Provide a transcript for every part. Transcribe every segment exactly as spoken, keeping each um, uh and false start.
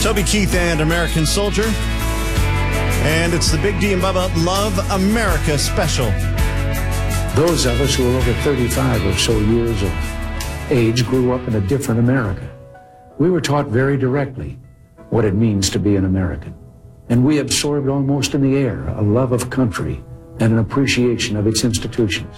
Toby Keith and American Soldier. And it's the Big D and Bubba Love America special. Those of us who are over thirty-five or so years of age grew up in a different America. We were taught very directly what it means to be an American. And we absorbed almost in the air a love of country and an appreciation of its institutions.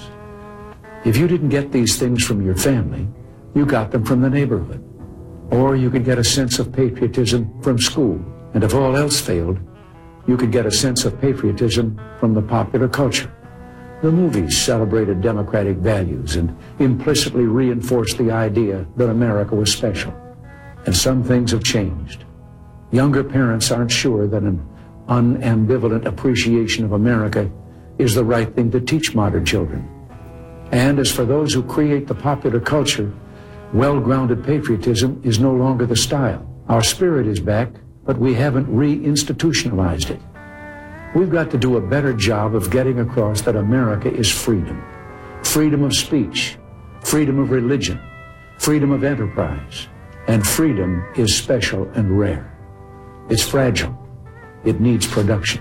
If you didn't get these things from your family, you got them from the neighborhood. Or you could get a sense of patriotism from school. And if all else failed, you could get a sense of patriotism from the popular culture. The movies celebrated democratic values and implicitly reinforced the idea that America was special. And some things have changed. Younger parents aren't sure that an unambivalent appreciation of America is the right thing to teach modern children. And as for those who create the popular culture, well-grounded patriotism is no longer the style. Our spirit is back, but we haven't re-institutionalized it. We've got to do a better job of getting across that America is freedom. Freedom of speech, freedom of religion, freedom of enterprise, and freedom is special and rare. It's fragile. It needs production.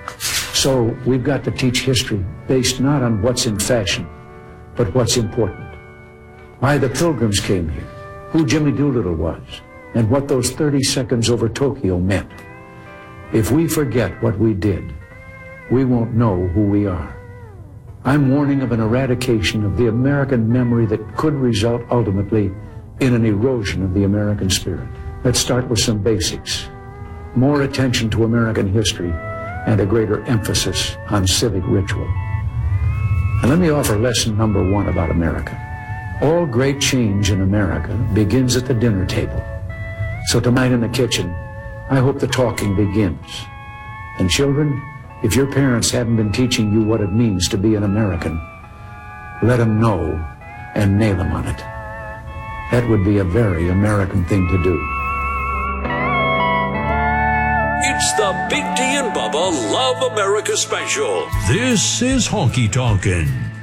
So we've got to teach history based not on what's in fashion, but what's important. Why the Pilgrims came here, who Jimmy Doolittle was, and what those thirty seconds over Tokyo meant. If we forget what we did, we won't know who we are. I'm warning of an eradication of the American memory that could result ultimately in an erosion of the American spirit. Let's start with some basics. More attention to American history and a greater emphasis on civic ritual. And let me offer lesson number one about America. All great change in America begins at the dinner table. So tonight in the kitchen, I hope the talking begins. And children, if your parents haven't been teaching you what it means to be an American, let them know and nail them on it. That would be a very American thing to do. It's the Big D and Bubba Love America special. This is Honky Tonkin'.